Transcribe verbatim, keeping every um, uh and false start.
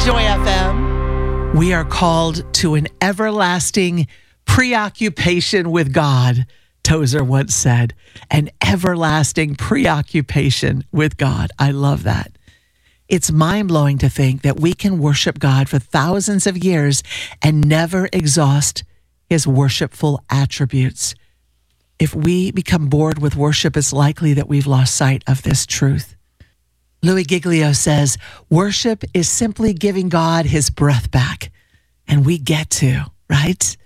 Joy F M. We are called to an everlasting preoccupation with God, Tozer once said. An everlasting preoccupation with God. I love that. It's mind-blowing to think that we can worship God for thousands of years and never exhaust his worshipful attributes. If we become bored with worship, it's likely that we've lost sight of this truth. Louis Giglio says, worship is simply giving God his breath back. And we get to, right?